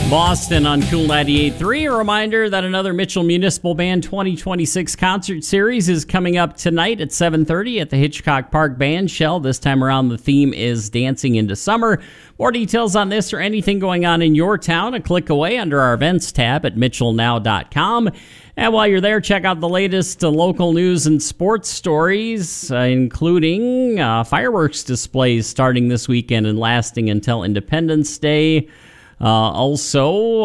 Boston on Cool 98.3. A reminder that another Mitchell Municipal Band 2026 concert series is coming up tonight at 7:30 at the Hitchcock Park Band Shell. This time around, the theme is Dancing into Summer. More details on this or anything going on in your town, a click away under our events tab at mitchellnow.com. And while you're there, check out the latest local news and sports stories, including fireworks displays starting this weekend and lasting until Independence Day. Also,